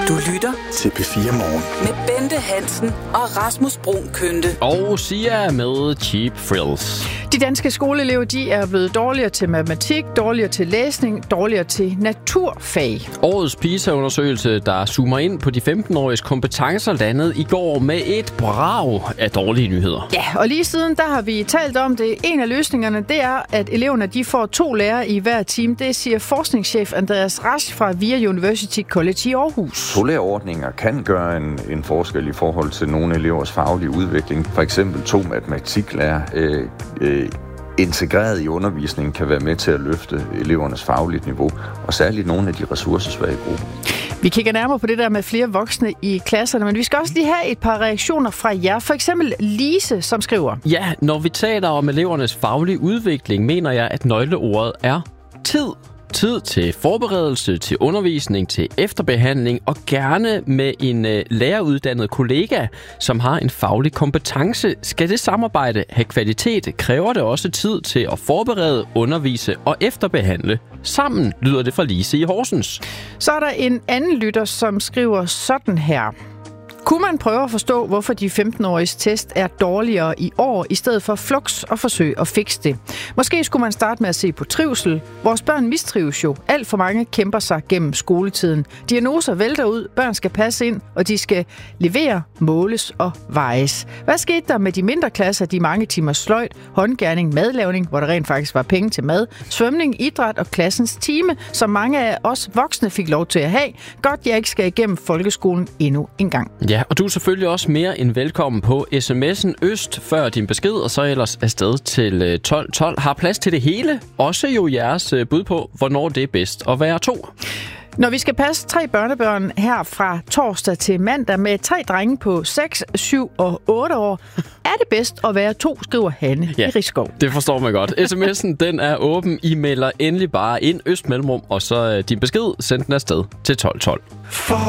Du lytter til P4 Morgen med Bente Hansen og Rasmus Bruun Kønte. Og Sia med Cheap Thrills. De danske skoleelever, de er blevet dårligere til matematik, dårligere til læsning, dårligere til naturfag. Årets PISA-undersøgelse, der zoomer ind på de 15-åriges kompetencer, landede i går med et brag af dårlige nyheder. Ja, og lige siden, der har vi talt om det. En af løsningerne, det er, at eleverne de får 2 lærere i hver time. Det siger forskningschef Andreas Rasch fra VIA University College i Aarhus. Tolærerordninger kan gøre en forskel i forhold til nogle elevers faglige udvikling. For eksempel 2 matematiklærer integreret i undervisningen kan være med til at løfte elevernes faglige niveau, og særligt nogle af de ressourcesvage grupper. Vi kigger nærmere på det der med flere voksne i klasserne, men vi skal også lige have et par reaktioner fra jer. For eksempel Lise, som skriver: Ja, når vi taler om elevernes faglige udvikling, mener jeg, at nøgleordet er tid. Tid til forberedelse, til undervisning, til efterbehandling og gerne med en læreruddannet kollega, som har en faglig kompetence. Skal det samarbejde have kvalitet, kræver det også tid til at forberede, undervise og efterbehandle. Sammen lyder det fra Lise i Horsens. Så er der en anden lytter, som skriver sådan her: Kunne man prøve at forstå, hvorfor de 15-åriges test er dårligere i år, i stedet for flux og forsøge at fikse det? Måske skulle man starte med at se på trivsel. Vores børn mistrives jo. Alt for mange kæmper sig gennem skoletiden. Diagnoser vælter ud, børn skal passe ind, og de skal levere, måles og vejes. Hvad skete der med de mindre klasser, de mange timer sløjt, håndgerning, madlavning, hvor der rent faktisk var penge til mad, svømning, idræt og klassens time, som mange af os voksne fik lov til at have? Godt, jeg ikke skal igennem folkeskolen endnu en gang. Ja, og du er selvfølgelig også mere end velkommen på sms'en Øst før din besked, og så ellers afsted til 1212. Har plads til det hele, også jo jeres bud på, hvornår det er bedst at være 2. Når vi skal passe 3 børnebørn her fra torsdag til mandag med 3 drenge på 6, 7 og 8 år, er det bedst at være 2, skriver Hanne i Risskov. Det forstår man godt. sms'en, den er åben. I melder endelig bare ind Øst Mellemrum, og så din besked, send den afsted til 1212.